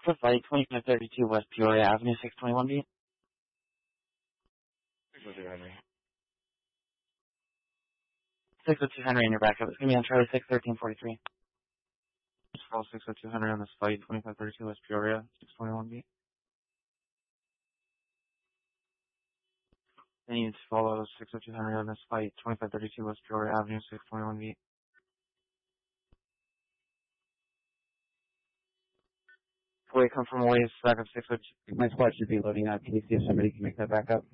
For flight 2532 West Peoria Avenue, 621B. 602 Henry. 602 Henry in your backup. It's going to be on Charlie 61343. Just follow 602 Henry on this flight 2532 West Peoria, 621B. Then you need to follow 602 Henry on this flight 2532 West Peoria Avenue, 621B. Boy, come from away, backup 602. My squad should be loading up. Can you see if somebody can make that back up?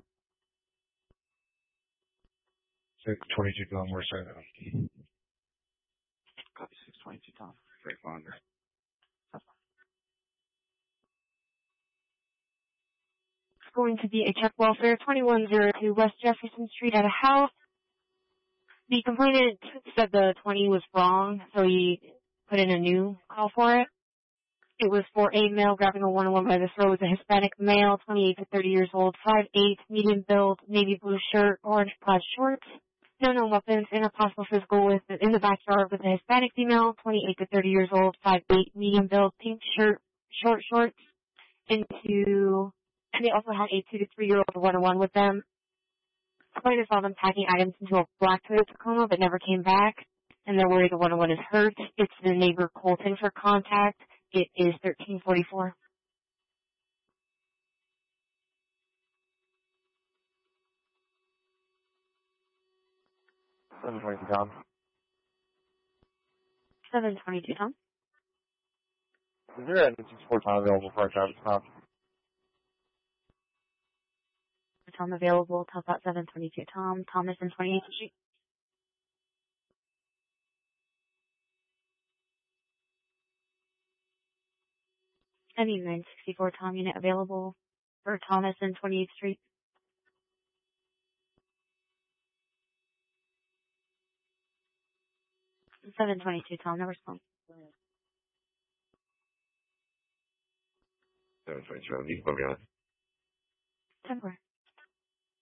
622 Tom, we're set. Copy 622 Tom. Great fun. It's going to be a check welfare 2102 West Jefferson Street at a house. The complainant said the 20 was wrong, so he put in a new call for it. It was for a male grabbing a one-on-one by the throat. It was a Hispanic male, 28 to 30 years old, 5'8", medium build, navy blue shirt, orange plaid shorts. No known weapons, in a possible physical in the backyard with a Hispanic female, 28 to 30 years old, 5'8", medium build, pink shirt, short shorts. And they also had a 2 to 3-year-old one-on-one with them. Complainant saw them packing items into a black Toyota Tacoma, but never came back. And they're worried the one-on-one is hurt. It's the neighbor Colton for contact. It is 1344. 722 Tom. 722 Tom. Is there an 64 Tom available for our traffic stop? Tom available, top out 722 Tom. Thomas and 28th Street. Any 964 Tom unit available for Thomas and 28th Street. Seven 722 Tom, no response. 722, you can put me on. Temporary.